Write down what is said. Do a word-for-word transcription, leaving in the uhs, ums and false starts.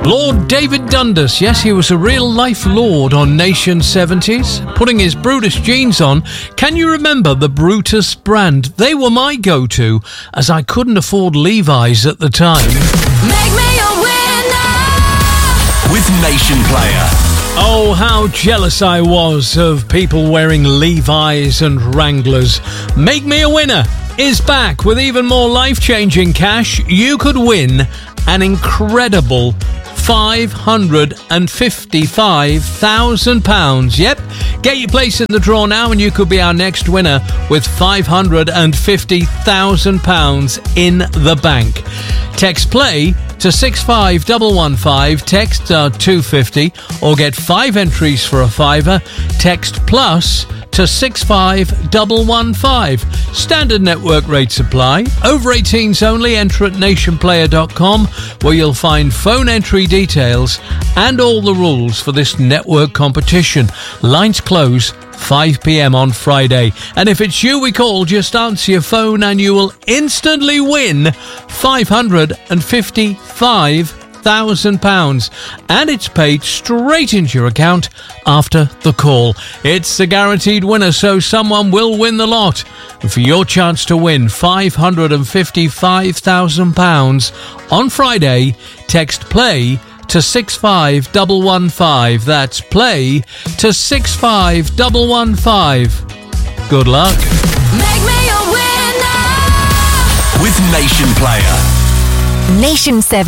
Lord David Dundas, yes, he was a real-life lord on Nation seventies, putting his Brutus jeans on. Can you remember the Brutus brand? They were my go-to, as I couldn't afford Levi's at the time. Make me a winner with Nation Player. Oh, how jealous I was of people wearing Levi's and Wranglers. Make Me a Winner is back with even more life-changing cash. You could win an incredible five hundred fifty-five thousand pounds. Yep, get your place in the draw now and you could be our next winner with five hundred fifty thousand pounds in the bank. Text PLAY to six five one one five, text uh, two fifty, or get five entries for a fiver. Text PLUS to six five one one five. Standard network rates apply. Over eighteens only. Enter at nation player dot com, where you'll find phone entry details and all the rules for this network competition. Lines close five p.m. on Friday. And if it's you we call, just answer your phone and you will instantly win five hundred fifty-five thousand pounds. And it's paid straight into your account after the call. It's a guaranteed winner, so someone will win the lot. And for your chance to win five hundred fifty-five thousand pounds on Friday, text PLAY to six five one one five. That's PLAY to six five one one five. Good luck. Make me a winner with Nation Player. Nation seven.